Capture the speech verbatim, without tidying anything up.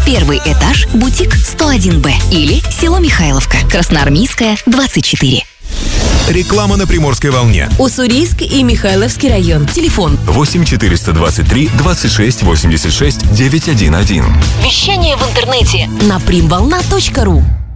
Первый этаж, бутик сто один Б или село Михайловка, Красноармейская, двадцать четыре. Реклама на Приморской волне. Уссурийск и Михайловский район. Телефон восемь четыреста двадцать три двадцать шесть восемьдесят шесть девятьсот одиннадцать. Вещание в интернете на примволна точка ру.